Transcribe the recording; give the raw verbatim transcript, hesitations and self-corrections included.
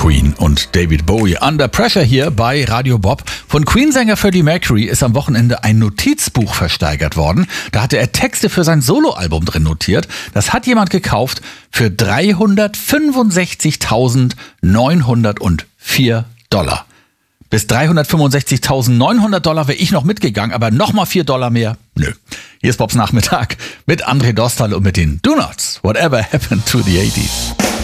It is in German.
Queen und David Bowie. Under Pressure hier bei Radio Bob. Von Queen-Sänger Freddie Mercury ist am Wochenende ein Notizbuch versteigert worden. Da hatte er Texte für sein Soloalbum drin notiert. Das hat jemand gekauft für dreihundertfünfundsechzigtausendneunhundertvier Dollar. Bis dreihundertfünfundsechzigtausendneunhundert Dollar wäre ich noch mitgegangen, aber nochmal vier Dollar mehr? Nö. Hier ist Bobs Nachmittag mit André Dostal und mit den Do Nots. Whatever happened to the eighties.